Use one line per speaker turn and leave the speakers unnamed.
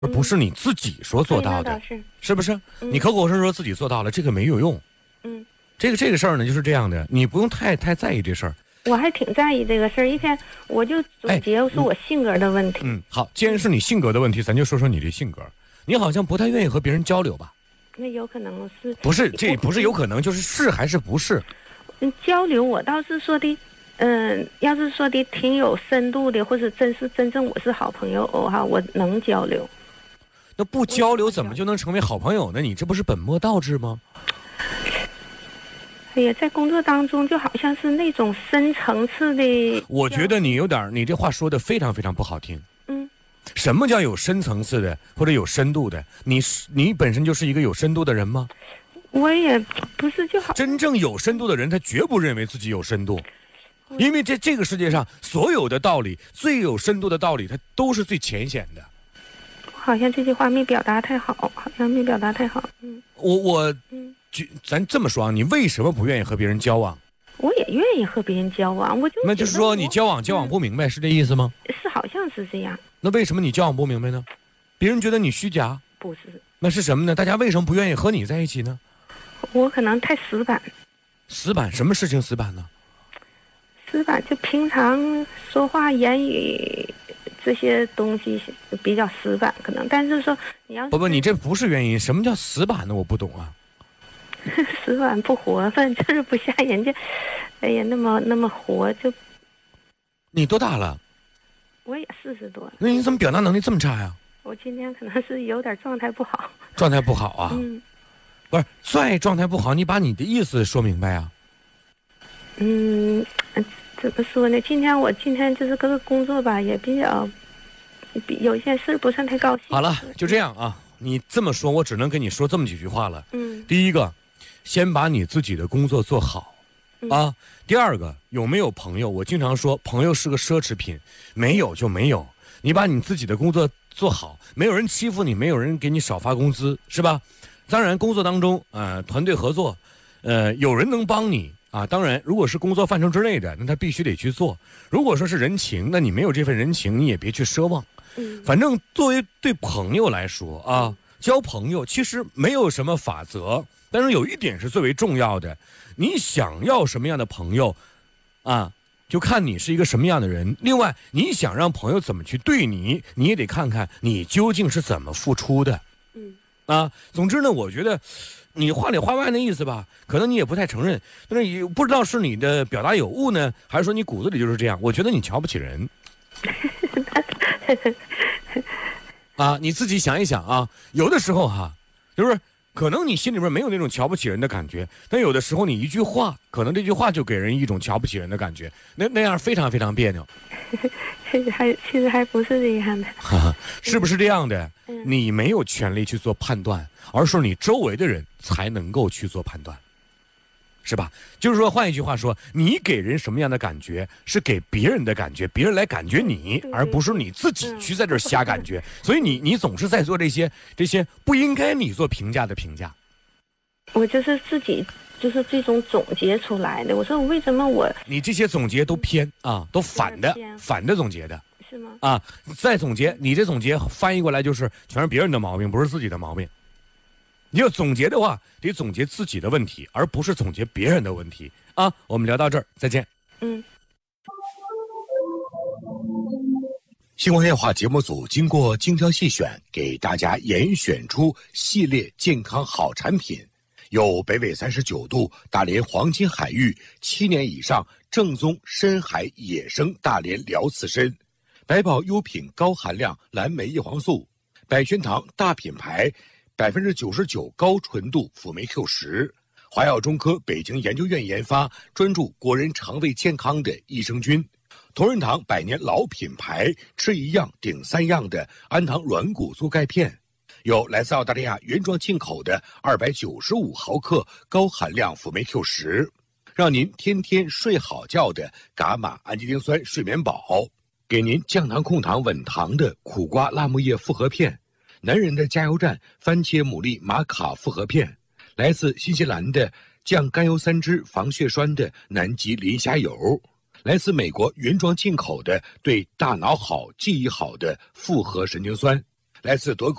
而不是你自己说做到的，是不是？你口口声声说自己做到了，这个没有用。这个事儿呢就是这样的，你不用太在意这事儿。
我还挺在意这个事儿，一天我就总结说我性格的问题。
好，既然是你性格的问题，咱就说说你这性格。你好像不太愿意和别人交流吧？
那有可能是
不是？这不是有可能，就是是还是不是？
交流我倒是说的，要是说的挺有深度的，或者真正我是好朋友哈，我能交流。
那不交流怎么就能成为好朋友呢？你这不是本末倒置吗？
哎呀，在工作当中就好像是那种深层次的。
我觉得你有点，你这话说的非常非常不好听。什么叫有深层次的或者有深度的？你本身就是一个有深度的人吗？
我也不是，就好。
真正有深度的人，他绝不认为自己有深度，因为这个世界上所有的道理，最有深度的道理，它都是最浅显的。
好像这句话没表达太好，
咱这么说啊，你为什么不愿意和别人交往？
我也愿意和别人交往，
那就是说你交往不明白，是这意思吗？
是，好像是这样。
那为什么你交往不明白呢？别人觉得你虚假？
不是。
那是什么呢？大家为什么不愿意和你在一起呢？
我可能太死板。
死板？什么事情死板呢？
死板就平常说话言语这些东西比较死板，可能。但是说你要
不，你这不是原因。什么叫死板呢？我不懂啊。
死板不活泛，就是不像人家，哎呀，那么活就。你
多大了？
我也40多了。
那你怎么表达能力这么差呀？
我今天可能是有点状态不好。
状态不好啊？不是，再状态不好，你把你的意思说明白啊。
怎么说呢？今天就是这个工作吧，也比较有一件事不算太高兴。
好了，就这样啊。你这么说，我只能跟你说这么几句话了。第一个，先把你自己的工作做好啊。第二个，有没有朋友？我经常说，朋友是个奢侈品，没有就没有。你把你自己的工作做好，没有人欺负你，没有人给你少发工资，是吧？当然，工作当中团队合作，有人能帮你啊。当然，如果是工作范畴之内的，那他必须得去做。如果说是人情，那你没有这份人情，你也别去奢望。反正作为对朋友来说啊，交朋友其实没有什么法则，但是有一点是最为重要的，你想要什么样的朋友啊，就看你是一个什么样的人。另外，你想让朋友怎么去对你，你也得看看你究竟是怎么付出的。总之呢，我觉得你话里话外的意思吧，可能你也不太承认，但是也不知道是你的表达有误呢，还是说你骨子里就是这样。我觉得你瞧不起人。你自己想一想啊，有的时候就是可能你心里边没有那种瞧不起人的感觉，但有的时候你一句话，可能这句话就给人一种瞧不起人的感觉，那样非常非常别扭。
其实还不是这样的。
是不是这样的？你没有权利去做判断，而是你周围的人才能够去做判断。是吧？就是说，换一句话说，你给人什么样的感觉，是给别人的感觉，别人来感觉你，而不是你自己去在这儿瞎感觉。所以你总是在做这些不应该你做评价的评价。
我就是自己就是这种总结出来的。我说我为什么
你这些总结都偏都反的总结的。
是吗？
再总结，你这总结翻译过来就是全是别人的毛病，不是自己的毛病。你要总结的话，得总结自己的问题，而不是总结别人的问题啊！我们聊到这儿，再见。
星光夜话节目组经过精挑细选，给大家严选出系列健康好产品，有北纬39度大连黄金海域7年以上正宗深海野生大连辽刺参，百宝优品高含量蓝莓叶黄素，百全堂大品牌99%高纯度辅酶 Q10，华药中科北京研究院研发，专注国人肠胃健康的益生菌，同仁堂100年老品牌，吃一样顶3样的安糖软骨素钙片，有来自澳大利亚原装进口的295毫克高含量辅酶 Q10，让您天天睡好觉的伽马氨基丁酸睡眠宝，给您降糖控糖稳糖的苦瓜辣木叶复合片，男人的加油站番茄牡蛎玛卡复合片，来自新西兰的降甘油三酯防血栓的南极磷虾油，来自美国原装进口的对大脑好记忆好的复合神经酸， 来自德国。